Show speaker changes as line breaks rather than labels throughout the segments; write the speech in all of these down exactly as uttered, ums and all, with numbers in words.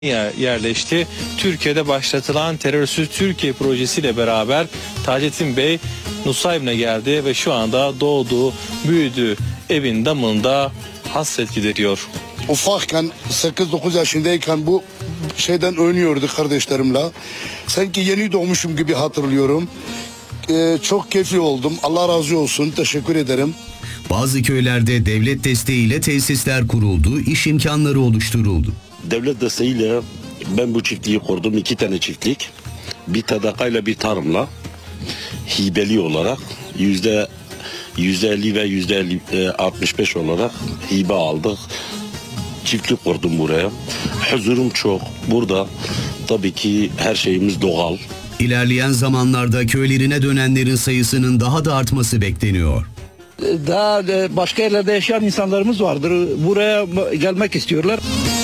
yerleşti. Türkiye'de başlatılan Terörsüz Türkiye projesiyle beraber Taceddin Bey Nusaybin'e geldi ve şu anda doğduğu, büyüdüğü evin damında hasret gideriyor.
Ufakken sekiz dokuz yaşındayken bu şeyden oynuyorduk kardeşlerimle. Sanki yeni doğmuşum gibi hatırlıyorum. Ee, çok keyifli oldum. Allah razı olsun. Teşekkür ederim.
Bazı köylerde devlet desteğiyle tesisler kuruldu, iş imkanları oluşturuldu.
Devlet desteğiyle ben bu çiftliği kurdum. iki tane çiftlik. Bir tadakayla bir tarımla hibeli olarak yüzde yüzde elli ve yüzde altmış beş olarak hibe aldık. Çiftlik kurdum buraya. Huzurum çok. Burada tabii ki her şeyimiz doğal.
İlerleyen zamanlarda köylerine dönenlerin sayısının daha da artması bekleniyor.
Daha başka yerlerde yaşayan insanlarımız vardır. Buraya gelmek istiyorlar.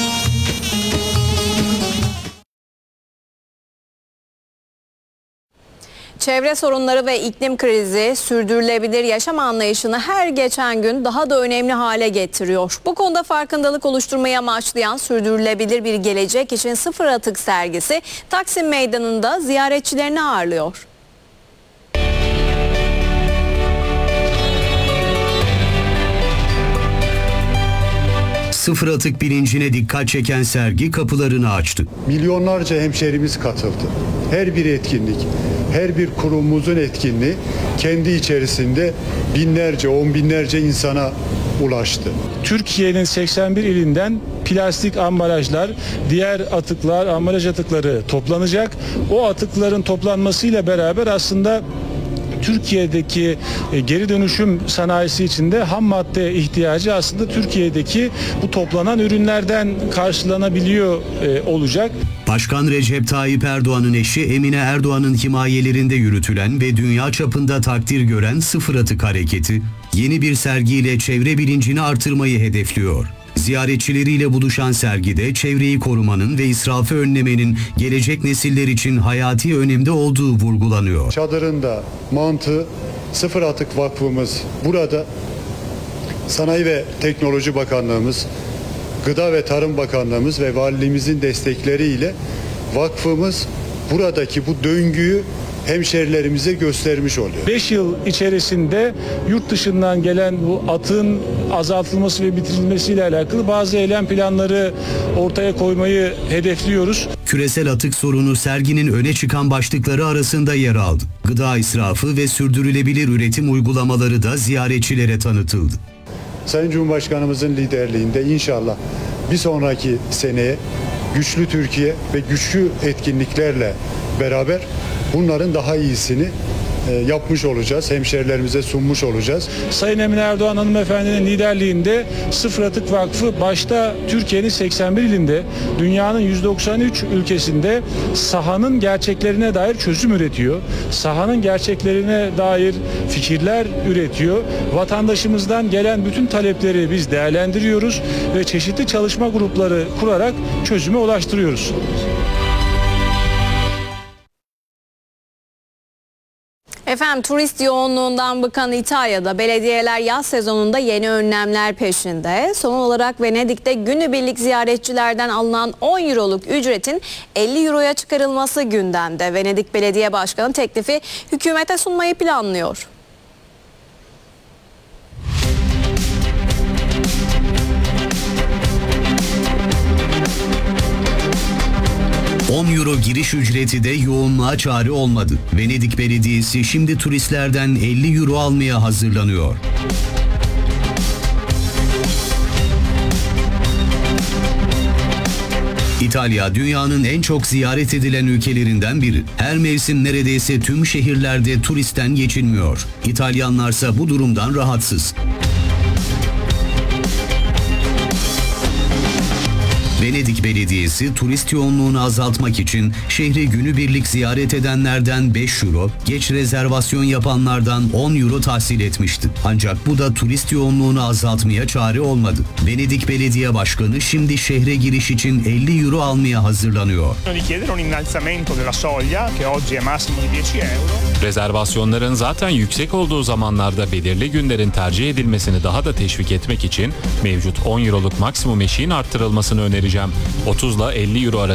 Çevre sorunları ve iklim krizi sürdürülebilir yaşam anlayışını her geçen gün daha da önemli hale getiriyor. Bu konuda farkındalık oluşturmayı amaçlayan Sürdürülebilir Bir Gelecek için Sıfır Atık sergisi Taksim Meydanı'nda ziyaretçilerini ağırlıyor.
Sıfır atık bilincine dikkat çeken sergi kapılarını açtı.
Milyonlarca hemşerimiz katıldı. Her bir etkinlik, her bir kurumumuzun etkinliği kendi içerisinde binlerce, on binlerce insana ulaştı.
Türkiye'nin seksen bir ilinden plastik ambalajlar, diğer atıklar, ambalaj atıkları toplanacak. O atıkların toplanmasıyla beraber aslında Türkiye'deki geri dönüşüm sanayisi içinde ham madde ihtiyacı aslında Türkiye'deki bu toplanan ürünlerden karşılanabiliyor olacak.
Başkan Recep Tayyip Erdoğan'ın eşi Emine Erdoğan'ın himayelerinde yürütülen ve dünya çapında takdir gören Sıfır Atık Hareketi, yeni bir sergiyle çevre bilincini artırmayı hedefliyor. Ziyaretçileriyle buluşan sergide çevreyi korumanın ve israfı önlemenin gelecek nesiller için hayati önemde olduğu vurgulanıyor.
Çadırın da mantığı Sıfır Atık Vakfımız burada, Sanayi ve Teknoloji Bakanlığımız, Gıda ve Tarım Bakanlığımız ve valiliğimizin destekleriyle vakfımız buradaki bu döngüyü hemşerilerimize göstermiş oluyor.
beş yıl içerisinde yurt dışından gelen bu atığın azaltılması ve bitirilmesiyle alakalı bazı eylem planları ortaya koymayı hedefliyoruz.
Küresel atık sorunu serginin öne çıkan başlıkları arasında yer aldı. Gıda israfı ve sürdürülebilir üretim uygulamaları da ziyaretçilere tanıtıldı.
Sayın Cumhurbaşkanımızın liderliğinde inşallah bir sonraki seneye güçlü Türkiye ve güçlü etkinliklerle beraber bunların daha iyisini yapmış olacağız. Hemşerilerimize sunmuş olacağız.
Sayın Emine Erdoğan hanımefendinin liderliğinde Sıfır Atık Vakfı başta Türkiye'nin seksen bir ilinde, dünyanın yüz doksan üç ülkesinde sahanın gerçeklerine dair çözüm üretiyor. Sahanın gerçeklerine dair fikirler üretiyor. Vatandaşımızdan gelen bütün talepleri biz değerlendiriyoruz ve çeşitli çalışma grupları kurarak çözüme ulaştırıyoruz.
Efendim, turist yoğunluğundan bıkan İtalya'da belediyeler yaz sezonunda yeni önlemler peşinde. Son olarak Venedik'te günübirlik ziyaretçilerden alınan on euroluk ücretin elli euroya çıkarılması gündemde. Venedik Belediye Başkanı teklifi hükümete sunmayı planlıyor.
on euro giriş ücreti de yoğunluğa çare olmadı. Venedik Belediyesi şimdi turistlerden elli euro almaya hazırlanıyor. İtalya dünyanın en çok ziyaret edilen ülkelerinden biri. Her mevsim neredeyse tüm şehirlerde turistten geçilmiyor. İtalyanlarsa bu durumdan rahatsız. Venedik Belediyesi turist yoğunluğunu azaltmak için şehri günübirlik ziyaret edenlerden beş euro, geç rezervasyon yapanlardan on euro tahsil etmişti. Ancak bu da turist yoğunluğunu azaltmaya çare olmadı. Venedik Belediye Başkanı şimdi şehre giriş için elli euro almaya hazırlanıyor.
Di chiedere un innalzamento della soglia che oggi è massimo di dieci euro. Rezervasyonların zaten yüksek olduğu zamanlarda belirli günlerin tercih edilmesini daha da teşvik etmek için mevcut on euroluk maksimum eşiğin arttırılmasını önereceğim. otuz ile elli euro arası